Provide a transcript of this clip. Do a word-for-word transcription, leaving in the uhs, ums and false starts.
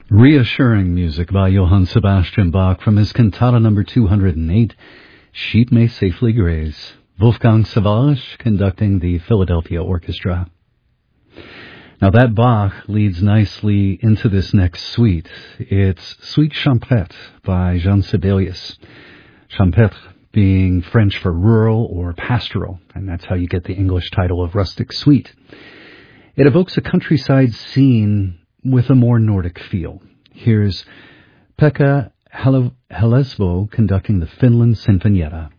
Reassuring music by Johann Sebastian Bach from his cantata number two hundred eight, Sheep May Safely Graze. Wolfgang Sawallisch conducting the Philadelphia Orchestra. Now that Bach leads nicely into this next suite. It's Suite Champêtre by Jean Sibelius. Champêtre being French for rural or pastoral, and that's how you get the English title of Rustic Suite. It evokes a countryside scene with a more Nordic feel. Here's Pekka Helesvo conducting the Finland Sinfonietta.